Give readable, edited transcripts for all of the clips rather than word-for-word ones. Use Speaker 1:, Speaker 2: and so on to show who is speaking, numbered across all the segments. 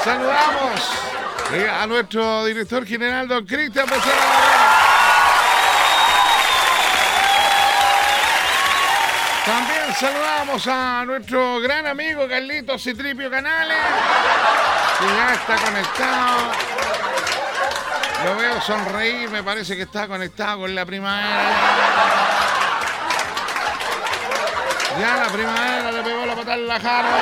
Speaker 1: Saludamos a nuestro director general, don Cristian Becerra Barrera. También saludamos a nuestro gran amigo Carlitos Citripio Canales, que ya está conectado. Lo veo sonreír, me parece que está conectado con la primavera. Ya la primavera le pegó la patada en la jarra.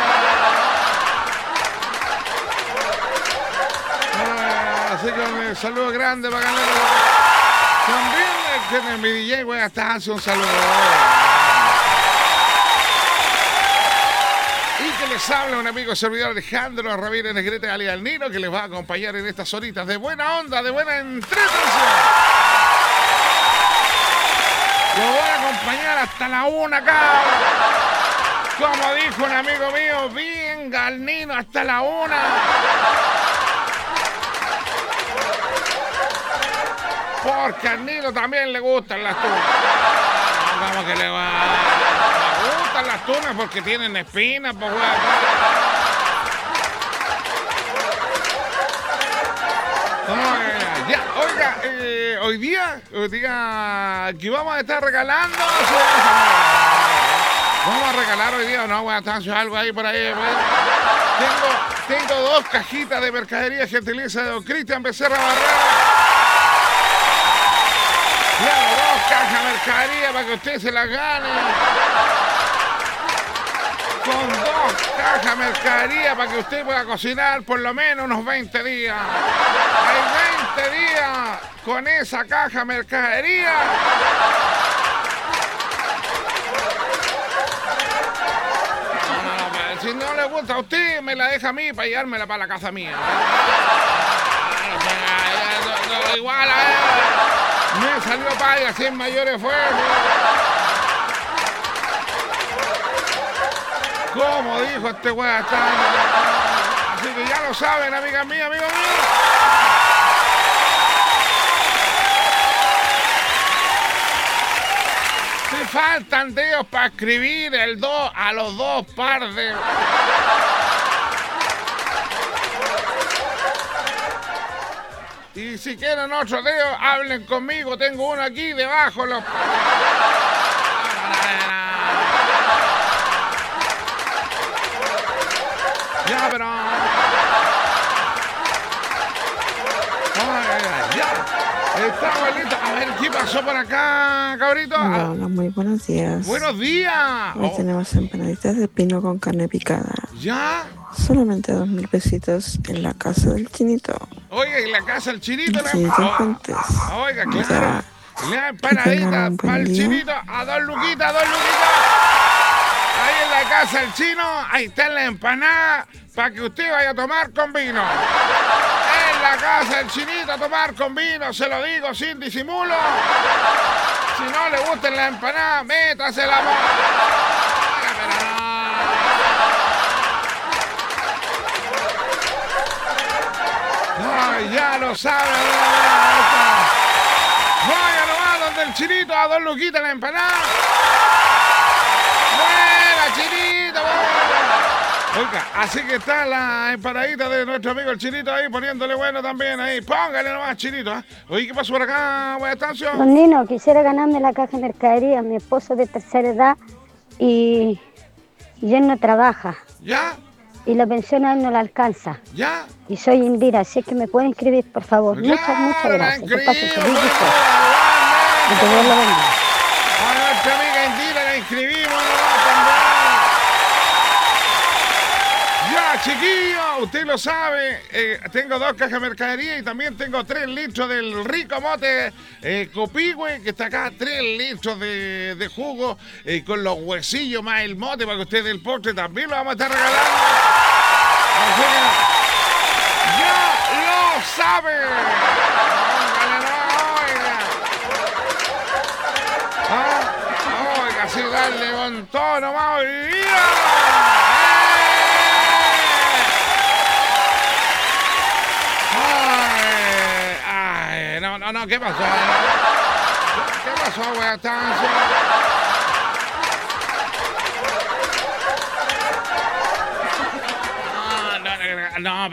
Speaker 1: Así que un saludo grande para Canales. También mi DJ, güey, hasta hace un saludo. Les habla un amigo servidor Alejandro Ramírez Negrete alias El Nino, que les va a acompañar en estas horitas de buena onda, de buena entretención. Los voy a acompañar hasta la 1 acá. Como dijo un amigo mío, venga el Nino hasta la 1. Porque al Nino también le gustan las tunas. Vamos que le va. Las tunas porque tienen espinas, pues, ya, oiga, hoy día aquí vamos a estar regalando. Vamos a regalar hoy día, no, voy a estar algo ahí por ahí. Tengo 2 cajitas de mercadería gentileza de don Cristian Becerra Barrera. Claro, 2 cajas de mercadería para que usted se las gane. Con 2 cajas de mercadería para que usted pueda cocinar por lo menos unos 20 días. Hay 20 días con esa caja de mercadería. No, si no le gusta a usted, me la deja a mí para llevármela para la casa mía. Igual a él. Me salió paga sin mayor esfuerzo. Como dijo este weá, así que ya lo saben, amigas mías, amigos míos. Si faltan dedos para escribir el 2 a los 2 par de... Y si quieren otro dedo, hablen conmigo, tengo uno aquí debajo. Ya, pero... ya. Estamos listos. A ver, ¿qué pasó por acá, cabrito?
Speaker 2: Hola, muy buenos días.
Speaker 1: ¡Buenos días!
Speaker 2: Hoy tenemos empanaditas de pino con carne picada.
Speaker 1: ¿Ya?
Speaker 2: Solamente 2,000 pesitos en la casa del Chinito.
Speaker 1: Oiga, en la casa del Chinito...
Speaker 2: Fuentes.
Speaker 1: Oiga, claro. La empanadita para el Chinito a 2 luquitas, 2 luquitas. Ahí en la casa del Chino, ahí está la empanada para que usted vaya a tomar con vino. En la casa del Chinito a tomar con vino, se lo digo sin disimulo. Si no le gusta la empanada, métase la mano. Ay, ya lo sabe. Vaya nomás donde el Chinito a 2 luquitas la empanada. Chinito, oiga, así que está la empanadita de nuestro amigo el Chinito ahí poniéndole bueno también ahí. Póngale nomás, Chinito, ¿eh? Oye, ¿qué pasó por acá, buena estancia?
Speaker 3: Don Nino, quisiera ganarme la caja de mercadería. Mi esposo de tercera edad y él no trabaja.
Speaker 1: ¿Ya?
Speaker 3: Y la pensión a él no la alcanza.
Speaker 1: ¿Ya?
Speaker 3: Y soy Indira, así es que me pueden inscribir, por favor.
Speaker 1: Claro,
Speaker 3: muchas gracias. Que pase feliz día.
Speaker 1: ¡Que
Speaker 3: te Dios lo bendiga.
Speaker 1: A nuestra amiga Indira la inscribimos nomás también. Ya, chiquillo, usted lo sabe, tengo 2 cajas de mercadería y también tengo 3 litros del rico mote Copihue, que está acá, 3 litros de jugo con los huesillos más el mote para que usted del postre también lo vamos a estar regalando. Así que ya lo sabe. Póngale, no, oiga. Oiga, así darle con todo nomás hoy día. No, ¿qué pasó? ¿Qué pasó, güey? No,